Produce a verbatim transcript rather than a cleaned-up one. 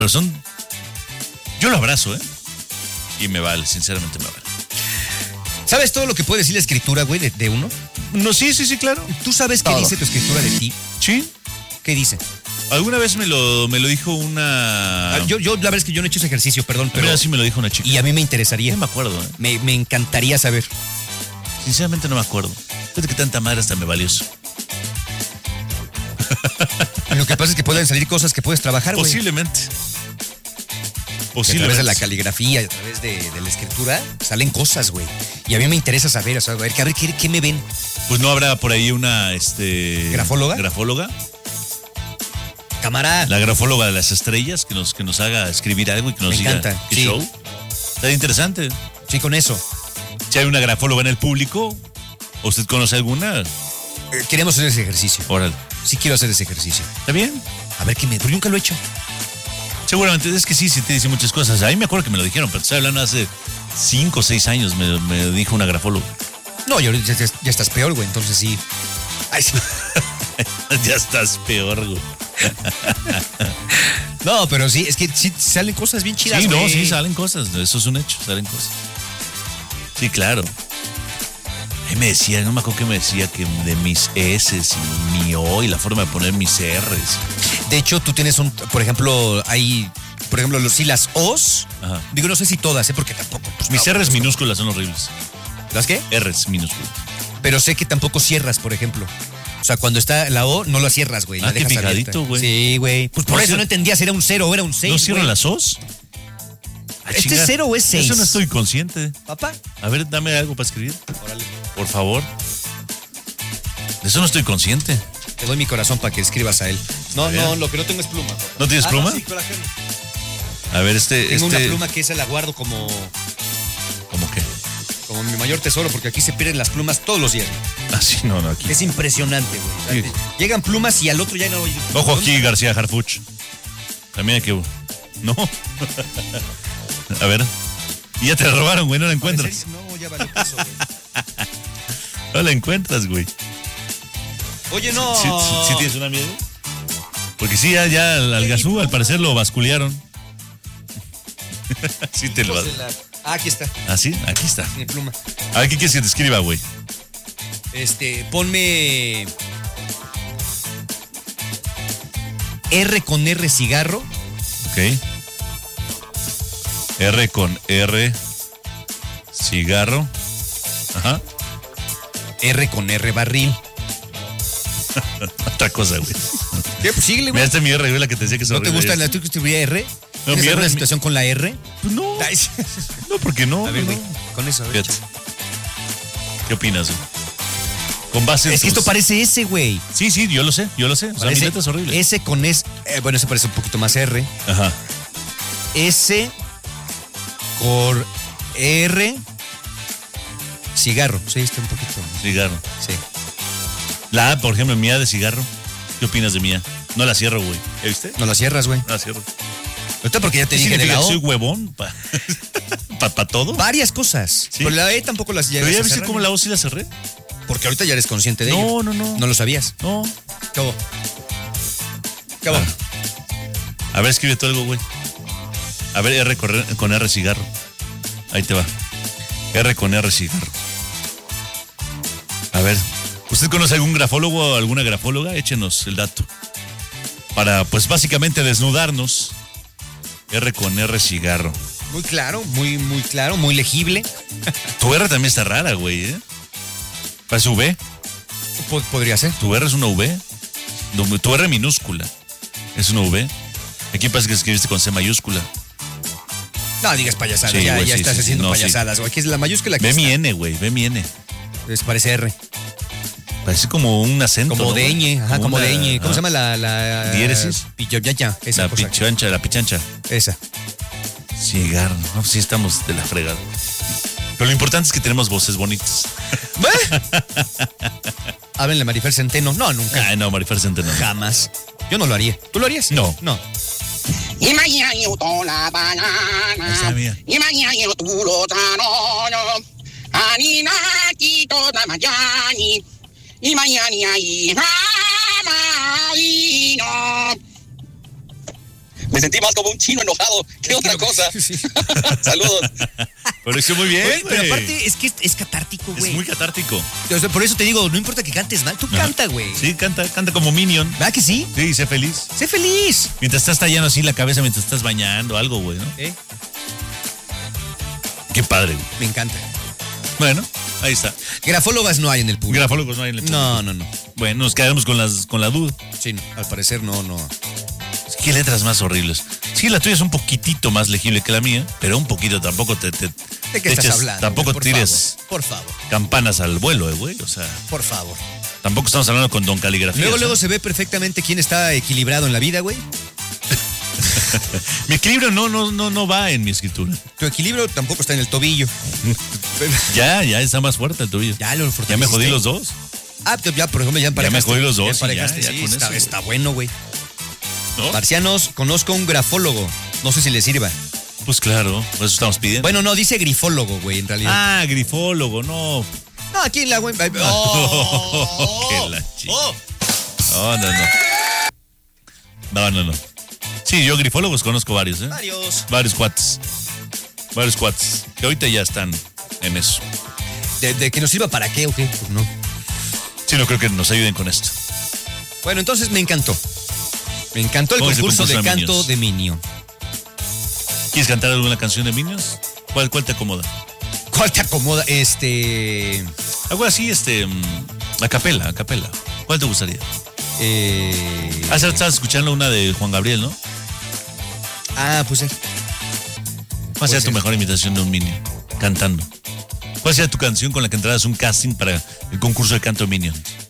Pero son... Yo lo abrazo, ¿eh? Y me vale, sinceramente me vale. ¿Sabes todo lo que puede decir la escritura, güey, de, de uno? No, sí, sí, sí, claro. ¿Tú sabes qué Todo. dice tu escritura de ti? Sí. ¿Qué dice? Alguna vez me lo, me lo dijo una... Ah, yo, yo, la verdad es que yo no he hecho ese ejercicio, perdón, pero... Pero sí me lo dijo una chica. Y a mí me interesaría. No me acuerdo, ¿eh? Me, me encantaría saber. Sinceramente no me acuerdo. Fíjate que tanta madre hasta me valió eso. Lo que pasa es que pueden salir cosas que puedes trabajar, güey. Posiblemente. Que Posiblemente. a través de la caligrafía, a través de, de la escritura, salen cosas, güey. Y a mí me interesa saber, o sea, a ver, a ver ¿qué, qué me ven? Pues no habrá por ahí una, este... ¿Grafóloga? Grafóloga. Cámara. La grafóloga de las estrellas, que nos, que nos haga escribir algo y que nos Me diga encanta, qué sí. show. Está interesante. Sí, con eso. Si hay una grafóloga en el público, ¿o usted conoce alguna? Eh, queremos hacer ese ejercicio. Órale. Sí quiero hacer ese ejercicio. ¿Está bien? A ver qué me... Porque nunca lo he hecho. Seguramente, es que sí, sí te dice muchas cosas. A mí me acuerdo que me lo dijeron, pero te estoy hablando hace cinco o seis años, me, me dijo una grafóloga. No, yo, ya, ya, ya estás peor, güey, entonces sí. Ay, sí. Ya estás peor, güey. No, pero sí, es que sí salen cosas bien chidas, Sí, no, güey. sí, salen cosas. Eso es un hecho, salen cosas. Sí, claro. Ahí me decía, no me acuerdo que me decía que de mis S y mi O y la forma de poner mis R's. De hecho, tú tienes un, por ejemplo, hay, por ejemplo, los, sí, las O's. Ajá. Digo, no sé si todas, ¿eh? Porque tampoco. Pues, Mis no, R's pues, minúsculas son horribles. ¿las qué? R's minúsculas. Pero sé que tampoco cierras, por ejemplo. O sea, cuando está la O, no la cierras, güey. Ah, La qué dejas picadito, abierta. güey. Sí, güey. Pues por No, eso sí. no entendía si era un cero o era un seis. ¿No cierran güey. las O's? Ah, ¿Este chinga. es cero o es seis? Eso no estoy consciente. Papá. A ver, dame algo para escribir. Órale. Por favor. De eso no estoy consciente. Te doy mi corazón para que escribas a él. No, Está bien. no, lo que no tengo es pluma, papá. ¿No tienes Ah, pluma? sí, colágeno. A ver, este... Tengo este... una pluma que esa la guardo como, ¿Cómo qué? como mi mayor tesoro, porque aquí se pierden las plumas todos los días. Ah, sí, no, no, aquí. Es impresionante, güey. Sí. Llegan plumas y al otro ya no. Ojo aquí, García Harfuch. También hay que... ¿No? A ver. Y ya te la robaron, güey, no la encuentras. No, ya vale eso, güey. No la encuentras, güey. Oye, no. ¿Sí, sí, sí tienes una miedo? Porque sí, ya, ya al, al Gazú al parecer lo basculearon. Sí te lo... Hijos de la- Ah, aquí está, ¿Ah, sí? Aquí está. mi pluma. A ver, ¿qué quieres que te escriba, güey? Este, ponme R con R cigarro. Ok. R con R. Cigarro. Ajá. R con R barril. Otra cosa, güey. ¿Qué? Pues síguele, Mira, güey. esta es mi R, güey, la que te decía que se ¿No te gusta la tú que escribía R? No, ¿Tienes mi alguna R- situación con la R? Pues no. Ay, sí. No, porque no. A ver, no, güey, no. con eso, a ver. Fíjate. ¿Qué opinas, güey? Con base en Es que tus- esto parece S, güey. Sí, sí, yo lo sé, yo lo sé. O sea, mi Parece letra es horrible. S con S. Eh, bueno, eso parece un poquito más R. Ajá. S con R. Cigarro. Sí, está un poquito. Cigarro. Sí. La A, por ejemplo, mi A de cigarro. ¿Qué opinas de mi A? No la cierro, güey. ¿Ya viste? No la cierras, güey. No la cierro. Ahorita porque ya te ¿Qué dije de significa la que O. soy huevón? ¿Para pa, pa todo? Varias cosas. Sí. Pero la E tampoco las ¿Pero llegas ya a viste cerrar. cómo la O sí la cerré? Porque ahorita ya eres consciente de ello. No, no, no. No lo sabías. No. ¿Qué hubo? ¿Qué hubo? Ah. A ver, escribe tú algo, güey. A ver, R con R, con R cigarro. Ahí te va. R con R cigarro. A ver, ¿usted conoce algún grafólogo o alguna grafóloga? Échenos el dato. Para, pues, básicamente desnudarnos. R con R cigarro. Muy claro, muy, muy claro, muy legible. Tu R también está rara, güey, ¿eh? Parece V. Pod- Podría ser. Tu R es una V. No, tu R minúscula es una V. Aquí parece que escribiste con C mayúscula. No digas payasadas, Sí, ya, güey, ya sí, estás sí, sí. haciendo No, sí. payasadas, güey. Aquí es la mayúscula que Ve mi está. N, güey, ve mi N. Pues parece R. Parece como un acento. Como ¿no, de güey? ñ, ajá, como una- de ñ. ¿Cómo ajá. se llama la, la ¿Diéresis? Pilloyaya, esa La cosa. pichancha, la pichancha. Esa. Cigarro, no, sí estamos de la fregada. Pero lo importante es que tenemos voces bonitas. Háblenle a Marifer Centeno. No, nunca. Ay, no, Marifer Centeno. Jamás. Yo no lo haría. ¿Tú lo harías? No. No. Imagina yo toda la banana. Esa mía. Imagina yo tu lo tanono. Anina quito da mayani. Imagina y marino. Me sentí más como un chino enojado que otra cosa. Sí. Saludos. Pero hizo muy bien, Güey, güey. pero aparte es que es, es catártico, güey. Es muy catártico. O sea, por eso te digo, no importa que cantes mal, tú Ajá. canta, güey. Sí, canta, canta como Minion. ¿Verdad que sí? Sí, sé feliz. Sé feliz. Mientras estás tallando así la cabeza, mientras estás bañando, algo, güey, ¿no? ¿Eh? Qué padre, güey. Me encanta. Bueno, ahí está. Grafólogas no hay en el público. Grafólogos no hay en el No, no, no. Bueno, nos quedaremos con, las, con la duda. Sí, no, al parecer no, no. ¿Qué letras más horribles? Sí, la tuya es un poquitito más legible que la mía, pero un poquito tampoco te... te ¿De qué te estás eches- hablando? Tampoco güey? Por tires favor, por favor, campanas al vuelo, eh, güey. O sea, por favor. tampoco estamos hablando con Don Caligrafía. Luego, o sea. luego se ve perfectamente quién está equilibrado en la vida, güey. Mi equilibrio no, no, no, no va en mi escritura. Tu equilibrio tampoco está en el tobillo. Ya, ya está más fuerte el tuyo. Ya lo Ya fortaleciste. me jodí los dos. Ah, pero ya, por ejemplo, ya emparejaste. me jodí los dos Ya y ya, emparejaste, ya sí, con está, eso, güey. está bueno, güey. ¿No? Marcianos, conozco un grafólogo. No sé si le sirva. Pues claro, por eso estamos pidiendo. Bueno, no, dice grifólogo, güey, en realidad. Ah, grifólogo, no. No, aquí en la web. Oh, qué la chica. No, no, no. No, no, no. Sí, yo grifólogos conozco varios, ¿eh? Varios. Varios cuates. Varios cuates. Que ahorita ya están en eso. ¿De, de que nos sirva para qué o qué? Pues no. Sí, no creo que nos ayuden con esto. Bueno, entonces me encantó. Me encantó el ¿Cómo es el concurso, concurso de de canto Minions? de Minion. ¿Quieres cantar alguna canción de Minions? ¿Cuál, cuál te acomoda? ¿Cuál te acomoda? Este. Algo así, este. mm, a capela, a capela. ¿Cuál te gustaría? Eh... Ah, estabas escuchando una de Juan Gabriel, ¿no? Ah, pues. eh, ¿Cuál sería Pues tu es- mejor imitación de un Minion? Cantando. ¿Cuál sería tu canción con la que entraras un casting para el concurso de canto de Minions?